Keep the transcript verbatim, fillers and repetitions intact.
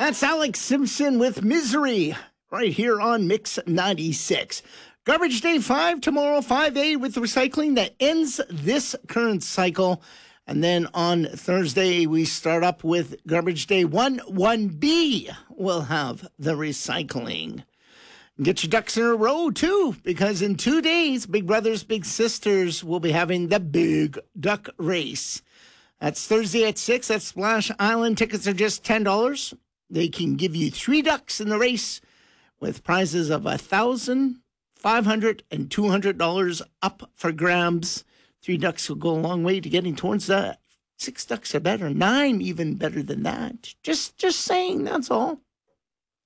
That's Alex Simpson with Misery right here on Mix ninety-six. Garbage Day five tomorrow, five A with recycling that ends this current cycle. And then on Thursday, we start up with Garbage Day one, one B. We'll have the recycling. Get your ducks in a row, too, because in two days, Big Brothers Big Sisters will be having the Big Duck Race. That's Thursday at six at Splash Island. Tickets are just ten dollars. They can give you three ducks in the race with prizes of one thousand dollars, five hundred dollars, and two hundred dollars up for grabs. Three ducks will go a long way to getting towards that. Six ducks are better. Nine even better than that. Just, just saying, that's all.